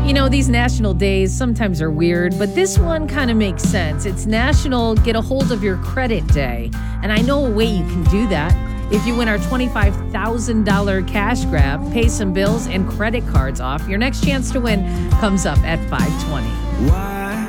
These national days sometimes are weird, but this one kind of makes sense. It's National Get a Hold of Your Credit Day. And I know a way you can do that. If you win our $25,000 cash grab, pay some bills and credit cards off, your next chance to win comes up at 5:20.